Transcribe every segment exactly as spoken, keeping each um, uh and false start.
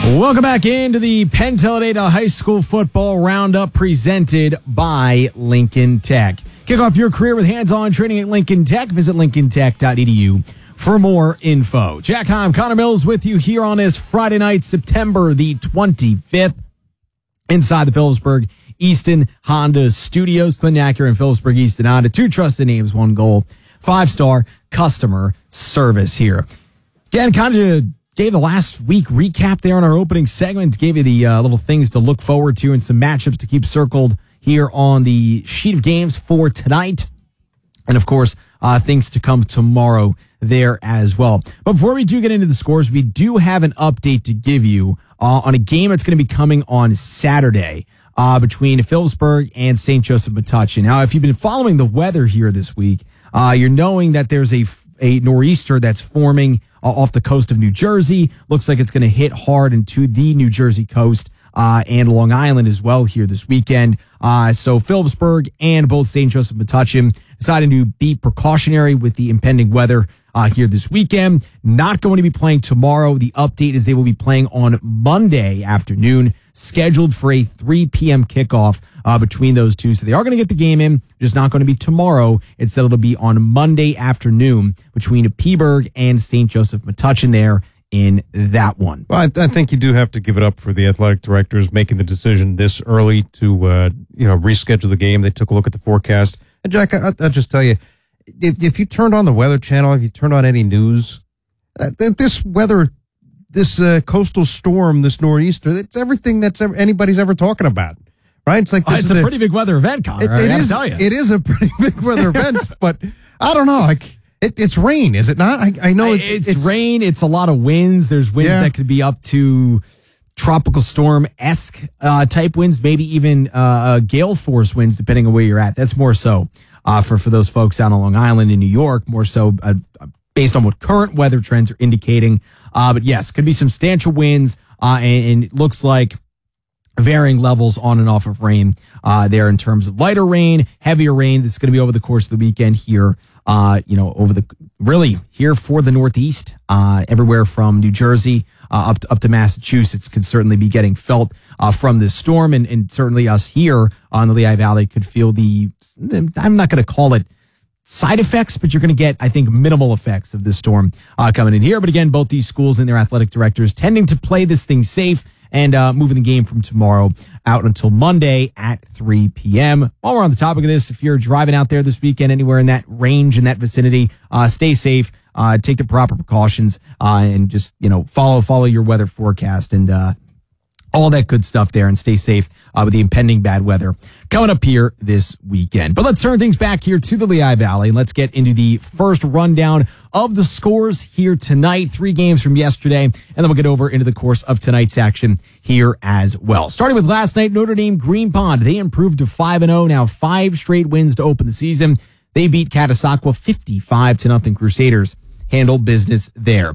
Welcome back into the Penn Talladega High School Football Roundup presented by Lincoln Tech. Kick off your career with hands-on training at Lincoln Tech. Visit lincoln tech dot e d u for more info. Jack Heim, Connor Mills with you here on this Friday night, September the twenty-fifth, inside the Phillipsburg Easton Honda Studios. Clinton Acura and Phillipsburg Easton Honda, two trusted names, one goal, five-star customer service here. Again, kind of gave the last week recap there on our opening segment, gave you the uh, little things to look forward to and some matchups to keep circled here on the sheet of games for tonight. And, of course, uh, things to come tomorrow there as well. But before we do get into the scores, we do have an update to give you uh, on a game that's going to be coming on Saturday uh, between Phillipsburg and Saint Joseph Metuchen. Now, if you've been following the weather here this week, uh, you're knowing that there's a, a nor'easter that's forming uh, off the coast of New Jersey. Looks like it's going to hit hard into the New Jersey coast uh, and Long Island as well here this weekend. Uh, so Phillipsburg and both Saint Joseph Metuchen deciding to be precautionary with the impending weather uh, here this weekend. Not going to be playing tomorrow. The update is they will be playing on Monday afternoon, scheduled for a three p.m. kickoff uh, between those two. So they are going to get the game in, just not going to be tomorrow. Instead, it'll be on Monday afternoon between Peaburg and Saint Joseph Metuchen there in that one. Well, I, I think you do have to give it up for the athletic directors making the decision this early to uh, you know reschedule the game. They took a look at the forecast. And Jack, I, I'll just tell you, if, if you turned on the Weather Channel, if you turned on any news, uh, this weather, this uh, coastal storm, this nor'easter, it's everything that's ever, anybody's ever talking about, right? It's like this uh, it's is a the, pretty big weather event, Connor. It, I it gotta is. tell you. It is a pretty big weather event, but I don't know. Like it, it's rain, is it not? I, I know it's, it's, it's rain. It's a lot of winds. There's winds Yeah. that could be up to tropical storm-esque uh, type winds, maybe even uh, uh, gale force winds, depending on where you're at. That's more so uh, for, for those folks out on Long Island in New York, more so uh, based on what current weather trends are indicating. Uh, but yes, could be substantial winds, uh, and, and it looks like varying levels on and off of rain uh, there in terms of lighter rain, heavier rain. This is going to be over the course of the weekend here, uh, you know, over the really here for the Northeast, uh, everywhere from New Jersey uh, up to, up to Massachusetts could certainly be getting felt uh, from this storm, and, and certainly us here on the Lehigh Valley could feel the. I'm not going to call it side effects, but you're going to get, I think, minimal effects of this storm uh, coming in here. But again, both these schools and their athletic directors tending to play this thing safe and uh, moving the game from tomorrow out until Monday at three p.m. While we're on the topic of this, if you're driving out there this weekend, anywhere in that range, in that vicinity, uh, stay safe, uh, take the proper precautions, uh, and just, you know, follow follow your weather forecast and uh, all that good stuff there, and stay safe uh, with the impending bad weather coming up here this weekend. But let's turn things back here to the Lehigh Valley, and let's get into the first rundown of the scores here tonight. Three games from yesterday, and then we'll get over into the course of tonight's action here as well. Starting with last night, Notre Dame Green Pond. They improved to five and oh, now five straight wins to open the season. They beat Catasauqua fifty-five to nothing. Crusaders handle business there.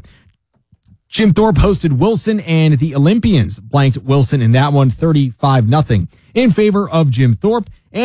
Jim Thorpe hosted Wilson, and the Olympians blanked Wilson in that one, thirty-five nothing in favor of Jim Thorpe.